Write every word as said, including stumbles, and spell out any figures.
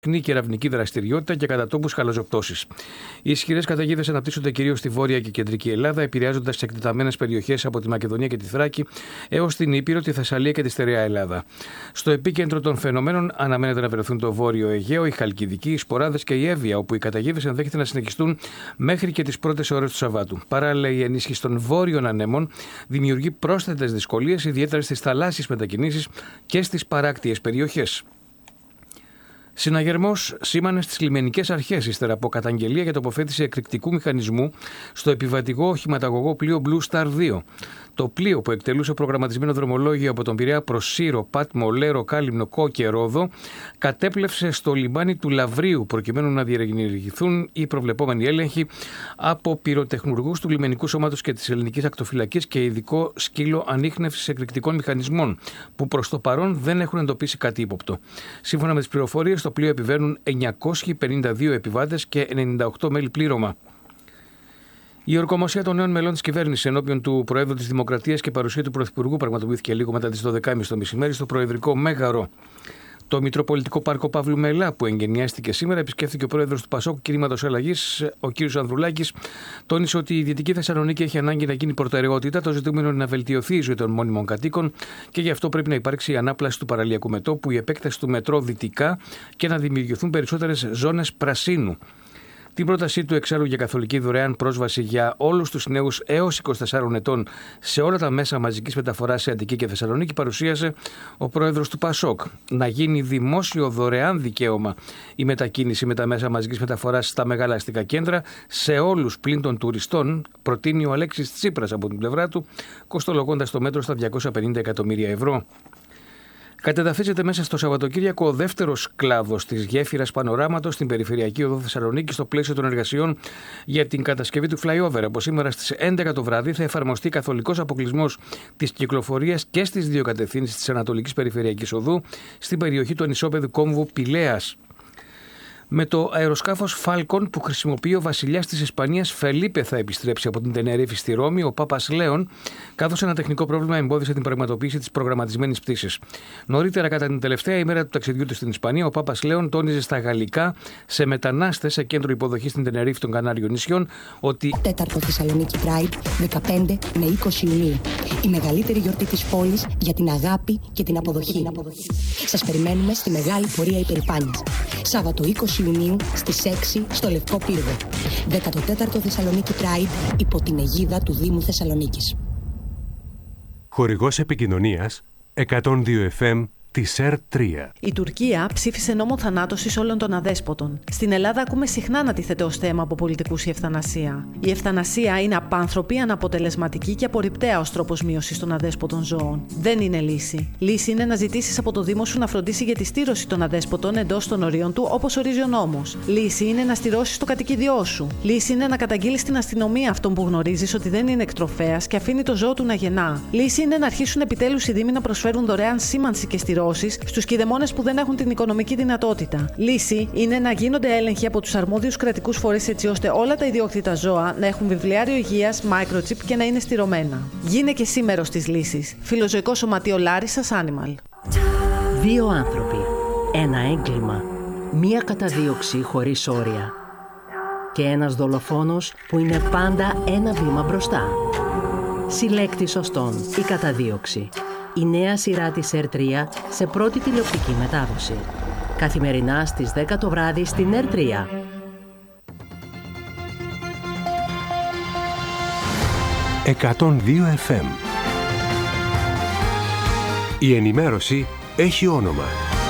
και ερευνητική δραστηριότητα και κατά τόπους χαλαζοπτώσεις. Οι ισχυρές καταιγίδες αναπτύσσονται κυρίως στη Βόρεια και Κεντρική Ελλάδα, επηρεάζοντας τις εκτεταμένες περιοχές από τη Μακεδονία και τη Θράκη έως την Ήπειρο, τη Θεσσαλία και τη Στερεά Ελλάδα. Στο επίκεντρο των φαινομένων αναμένεται να βρεθούν το Βόρειο Αιγαίο, η Χαλκιδική, οι Σποράδες και η Εύβοια, όπου οι καταιγίδες ενδέχεται να συνεχιστούν μέχρι και τις πρώτες ώρες του Σαββάτου. Παράλληλα, η ενίσχυση των βόρειων ανέμων δημιουργεί πρόσθετες δυσκολίες, ιδιαίτερα στις θαλάσσιες μετακινήσεις και στις παράκτιες περιοχές. Συναγερμός σήμανε στις λιμενικές αρχές ύστερα από καταγγελία για τοποθέτηση εκρηκτικού μηχανισμού στο επιβατικό οχηματαγωγό πλοίο Blue Star δύο. Το πλοίο, που εκτελούσε προγραμματισμένο δρομολόγιο από τον Πειραιά προς Σύρο, Πάτμο, Λέρο, Κάλυμνο, Κό και Ρόδο, κατέπλευσε στο λιμάνι του Λαβρίου προκειμένου να διενεργηθούν οι προβλεπόμενοι έλεγχοι από πυροτεχνουργούς του λιμενικού σώματος και της ελληνικής ακτοφυλακής και ειδικό σκύλο ανίχνευσης εκρηκτικών μηχανισμών, που προς το παρόν δεν έχουν εντοπίσει κάτι ύποπτο. Σύμφωνα με τις πληροφορίες, στο πλοίο επιβαίνουν εννιακόσιοι πενήντα δύο επιβάτες και ενενήντα οκτώ μέλη πλήρωμα. Η ορκομοσία των νέων μελών της κυβέρνησης ενώπιον του Προέδρου της Δημοκρατίας και παρουσία του Πρωθυπουργού πραγματοποιήθηκε λίγο μετά τις δώδεκα και τριάντα το μεσημέρι στο Προεδρικό Μέγαρο. Το Μητροπολιτικό Πάρκο Παύλου Μελά, που εγκαινιάστηκε σήμερα, επισκέφθηκε ο πρόεδρος του Πασόκ Κινήματος Αλλαγής, ο κ. Ανδρουλάκης. Τόνισε ότι η Δυτική Θεσσαλονίκη έχει ανάγκη να γίνει προτεραιότητα. Το ζητούμενο είναι να βελτιωθεί η ζωή των μόνιμων κατοίκων και γι' αυτό πρέπει να υπάρξει η ανάπλαση του παραλιακού μετώπου, η επέκταση του μετρό δυτικά και να δημιουργηθούν περισσότερες ζώνες πρασίνου. Την πρότασή του εξάλλου για καθολική δωρεάν πρόσβαση για όλους τους νέους έως είκοσι τεσσάρων ετών σε όλα τα μέσα μαζικής μεταφοράς σε Αττική και Θεσσαλονίκη παρουσίασε ο πρόεδρος του Πασόκ. Να γίνει δημόσιο δωρεάν δικαίωμα η μετακίνηση με τα μέσα μαζικής μεταφοράς στα μεγάλα αστικά κέντρα σε όλους πλην των τουριστών, προτείνει ο Αλέξης Τσίπρας από την πλευρά του, κοστολογώντας το μέτρο στα διακόσια πενήντα εκατομμύρια ευρώ. Κατεδαφίζεται μέσα στο Σαββατοκύριακο ο δεύτερος κλάδος της γέφυρας Πανοράματος στην περιφερειακή οδό Θεσσαλονίκη στο πλαίσιο των εργασιών για την κατασκευή του flyover. Από σήμερα στις έντεκα το βράδυ θα εφαρμοστεί καθολικός αποκλεισμός της κυκλοφορίας και στις δύο κατευθύνσεις της Ανατολικής Περιφερειακής Οδού στην περιοχή του ανισόπεδου κόμβου Πηλέας. Με το αεροσκάφος Falcon που χρησιμοποιεί ο βασιλιάς της Ισπανίας Φελίπε θα επιστρέψει από την Τενερίφη στη Ρώμη ο Πάπας Λέων, καθώς ένα τεχνικό πρόβλημα εμπόδισε την πραγματοποίηση της προγραμματισμένης πτήσης. Νωρίτερα, κατά την τελευταία ημέρα του ταξιδιού του στην Ισπανία, ο Πάπας Λέων τόνιζε στα γαλλικά σε μετανάστες σε κέντρο υποδοχής στην Τενερίφη των Κανάριων νησιών ότι. Τέταρτο Θεσσαλονίκη Pride, δεκαπέντε με είκοσι Ιουνίου. Η μεγαλύτερη γιορτή της πόλης για την αγάπη και την αποδοχή. Σας περιμένουμε στη μεγάλη πορεία υπερηφάνειας. Σάββατο είκοσι Ιουνίου στις έξι στο Λευκό Πύργο. δέκατο τέταρτο Θεσσαλονίκη Pride υπό την αιγίδα του Δήμου Θεσσαλονίκης. Χορηγός επικοινωνίας εκατόν δύο εφ εμ της ΕΡ τρία. Η Τουρκία ψήφισε νόμο θανάτωσης όλων των αδέσποτων. Στην Ελλάδα ακούμε συχνά να τίθεται ως θέμα από πολιτικούς η ευθανασία. Η ευθανασία είναι απάνθρωπη, αναποτελεσματική και απορριπταία ως τρόπος μείωσης των αδέσποτων ζώων. Δεν είναι λύση. Λύση είναι να ζητήσεις από το Δήμο σου να φροντίσει για τη στήρωση των αδέσποτων εντός των ορίων του, όπως ορίζει ο νόμος. Λύση είναι να στηρώσεις το κατοικίδιό σου. Λύση είναι να καταγγείλεις στην αστυνομία αυτόν που γνωρίζεις ότι δεν είναι εκτροφέας και αφήνει το ζώο του να γεννά. Λύση είναι να αρχίσουν επιτέλους οι Δήμοι να προσφέρουν δωρεάν σήμανση και στηρώσεις στους κηδεμόνες που δεν έχουν την οικονομική δυνατότητα. Λύση είναι να γίνονται έλεγχοι από τους αρμόδιους κρατικούς φορείς έτσι ώστε όλα τα ιδιόκτητα ζώα να έχουν βιβλιάριο υγείας, microchip και να είναι στηρωμένα. Γίνε και εσύ μέρος της λύσης. Φιλοζωικό Σωματείο Λάρισσας Animal. Δύο άνθρωποι. Ένα έγκλημα. Μία καταδίωξη χωρίς όρια. Και ένας δολοφόνος που είναι πάντα ένα βήμα μπροστά. Συλλέκτη σωστών. Η καταδίωξη. Η νέα σειρά της ΕΡ τρία σε πρώτη τηλεοπτική μετάδοση. Καθημερινά στις δέκα το βράδυ στην ΕΡ τρία. εκατόν δύο εφ εμ. Η ενημέρωση έχει όνομα.